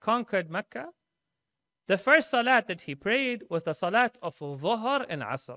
conquered Mecca, the first salat that he prayed was the salat of Dhuhr and Asr.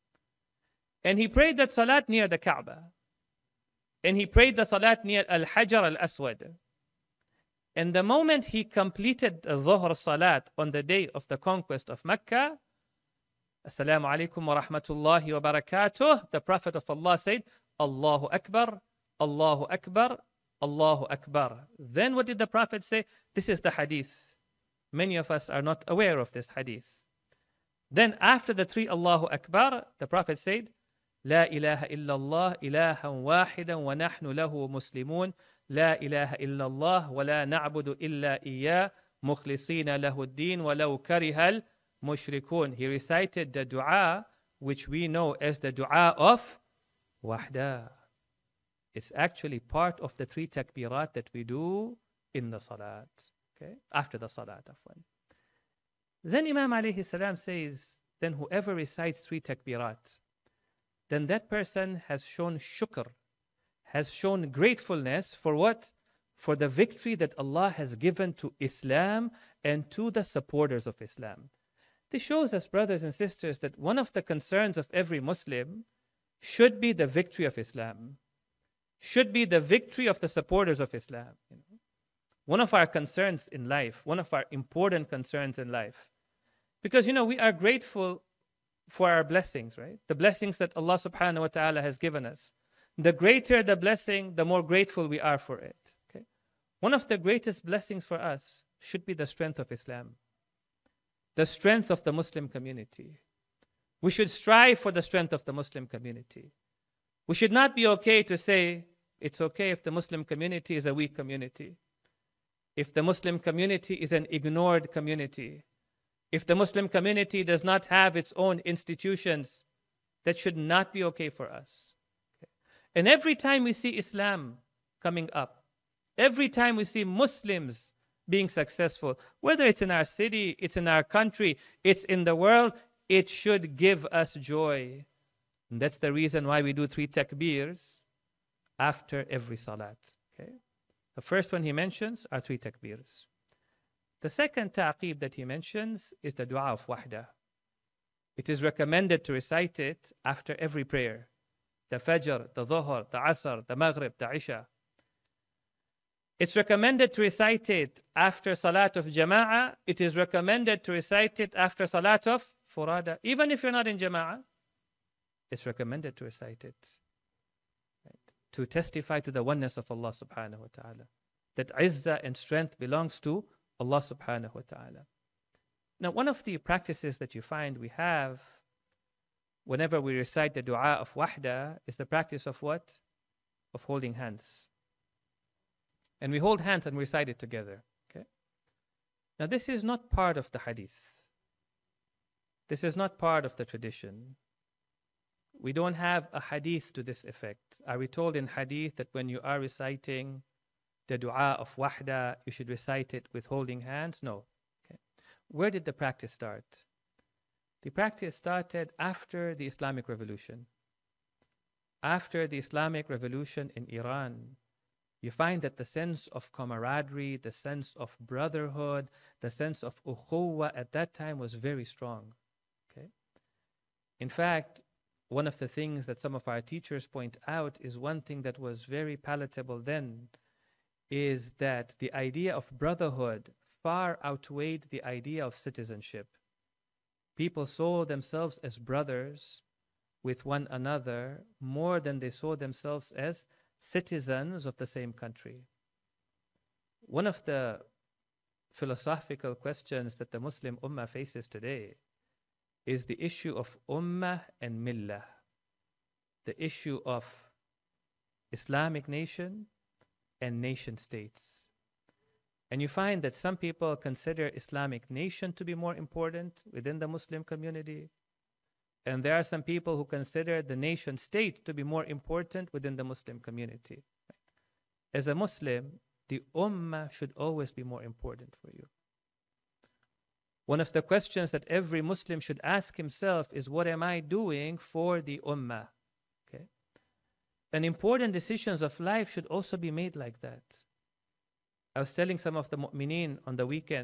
And he prayed that salat near the Kaaba. And he prayed the salat near Al-Hajar Al-Aswad. And the moment he completed the Dhuhr salat on the day of the conquest of Mecca, Assalamu alaikum wa rahmatullahi wa barakatuh, the Prophet of Allah said, Allahu Akbar, Allahu Akbar, Allahu Akbar. Then what did the Prophet say? This is the hadith. Many of us are not aware of this hadith. Then after the three Allahu Akbar, the Prophet said, لا إله إلا الله إلها واحدا ونحن له مسلمون لا إله إلا الله ولا نعبد إلا إياه مخلصين له الدين ولو كره المشركون. He recited the dua which we know as the dua of Wahda. It's actually part of the three takbirat that we do in the salat. Okay? After the salat. Then Imam alayhi salam says, then whoever recites three takbirat, then that person has shown shukr, has shown gratefulness for what? For the victory that Allah has given to Islam and to the supporters of Islam. This shows us, brothers and sisters, that one of the concerns of every Muslim should be the victory of Islam, should be the victory of the supporters of Islam. One of our concerns in life, one of our important concerns in life. Because, we are grateful for our blessings, right? The blessings that Allah subhanahu wa ta'ala has given us. The greater the blessing, the more grateful we are for it. Okay? One of the greatest blessings for us should be the strength of Islam, the strength of the Muslim community. We should strive for the strength of the Muslim community. We should not be okay to say, it's okay if the Muslim community is a weak community. If the Muslim community is an ignored community. If the Muslim community does not have its own institutions, that should not be okay for us. Okay? And every time we see Islam coming up, every time we see Muslims being successful, whether it's in our city, it's in our country, it's in the world, it should give us joy. And that's the reason why we do three takbirs after every salat. Okay? The first one he mentions are three takbirs. The second ta'qib that he mentions is the dua of Wahda. It is recommended to recite it after every prayer. The Fajr, the Dhuhr, the Asr, the Maghrib, the Isha. It's recommended to recite it after Salat of Jama'ah. It is recommended to recite it after Salat of Furada. Even if you're not in Jama'ah, it's recommended to recite it. Right? To testify to the oneness of Allah subhanahu wa ta'ala. That izzah and strength belongs to Allah subhanahu wa ta'ala. Now, one of the practices that you find we have whenever we recite the dua of Wahda is the practice of what? Of holding hands. And we hold hands and we recite it together. Okay? Now, this is not part of the hadith. This is not part of the tradition. We don't have a hadith to this effect. Are we told in hadith that when you are reciting the dua of Wahda, you should recite it with holding hands? No. Okay. Where did the practice start? The practice started after the Islamic Revolution. After the Islamic Revolution in Iran, you find that the sense of camaraderie, the sense of brotherhood, the sense of ukhuwa at that time was very strong. Okay? In fact, one of the things that some of our teachers point out is one thing that was very palatable then, is that the idea of brotherhood far outweighed the idea of citizenship. People saw themselves as brothers with one another more than they saw themselves as citizens of the same country. One of the philosophical questions that the Muslim Ummah faces today is the issue of Ummah and Millah, the issue of Islamic nation and nation states. And you find that some people consider Islamic nation to be more important within the Muslim community. And there are some people who consider the nation state to be more important within the Muslim community. As a Muslim, the Ummah should always be more important for you. One of the questions that every Muslim should ask himself is, what am I doing for the Ummah? Okay? And important decisions of life should also be made like that. I was telling some of the mu'mineen on the weekend